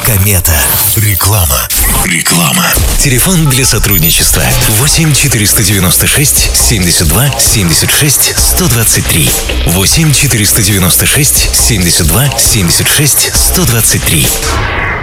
Комета. Реклама. Телефон для сотрудничества 8 496 72 76 123. 8 496 72 76 123.